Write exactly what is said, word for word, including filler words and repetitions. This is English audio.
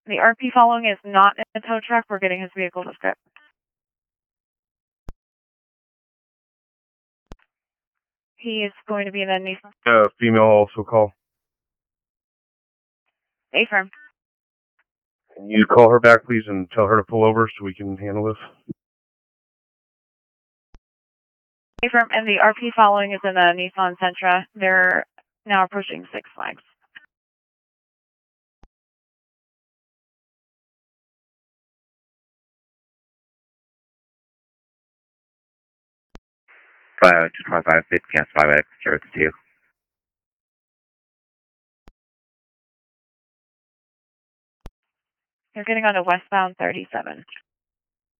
The R P following is not in the tow truck. We're getting his vehicle to script. He is going to be in a Nissan. Uh, female also call. Affirm. Can you call her back, please, and tell her to pull over so we can handle this? Affirm, and the R P following is in a Nissan Sentra. They're now approaching Six Flags. five two twenty-five, fifty, cancel five X, zero two. They're getting on to westbound thirty-seven.